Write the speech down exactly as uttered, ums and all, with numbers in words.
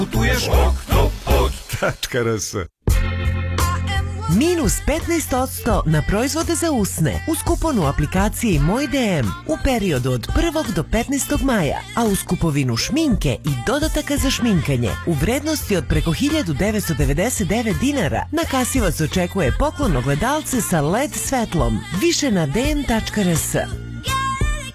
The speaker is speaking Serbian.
Putuješ oktopod tačka rs. Minus petnaest posto na proizvode za usne uz kupon u aplikaciji Moj D M u periodu od prvog do petnaestog maja, a uz kupovinu šminke i dodataka za šminkanje u vrednosti od preko hiljadu devetsto devedeset devet dinara na kasi vas očekuje poklon ogledalce sa L E D svetlom. Više na d m tačka r s.